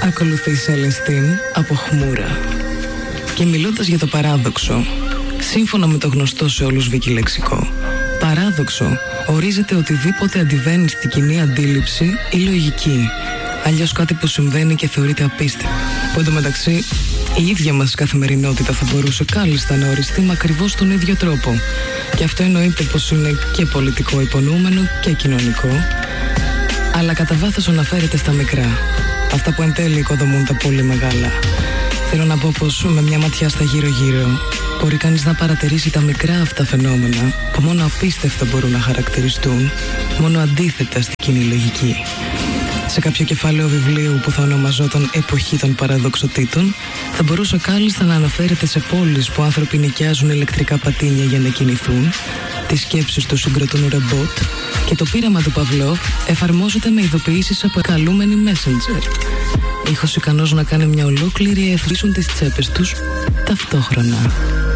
Ακολουθεί η Σελεστίν από Χμούρα. Και μιλώντας για το παράδοξο, σύμφωνα με το γνωστό σε όλους βικιλεξικό, παράδοξο ορίζεται οτιδήποτε αντιβαίνει στην κοινή αντίληψη ή λογική, αλλιώς κάτι που συμβαίνει και θεωρείται απίστευτο, που εντωμεταξύ η ίδια μας καθημερινότητα θα μπορούσε κάλλιστα να οριστεί με ακριβώς τον ίδιο τρόπο. Και αυτό εννοείται πως είναι και πολιτικό υπονοούμενο και κοινωνικό, αλλά κατά βάθος αναφέρεται στα μικρά, αυτά που εν τέλει οικοδομούν τα πολύ μεγάλα. Θέλω να πω πως με μια ματιά στα γύρω-γύρω μπορεί κανείς να παρατηρήσει τα μικρά αυτά φαινόμενα που μόνο απίστευτα μπορούν να χαρακτηριστούν, μόνο αντίθετα στην κοινή λογική. Σε κάποιο κεφάλαιο βιβλίου που θα ονομαζόταν «Εποχή των παραδοξοτήτων» θα μπορούσε κάλλιστα να αναφέρεται σε πόλεις που άνθρωποι νοικιάζουν ηλεκτρικά πατίνια για να κινηθούν, τις σκέψεις του συγκροτούν ρομπότ και το πείραμα του Παυλόφ εφαρμόζεται με ειδοποιήσεις από καλούμενη Messenger. Ήχος ικανός να κάνει μια ολόκληρη ευθύσουν τις τσέπες τους ταυτόχρονα.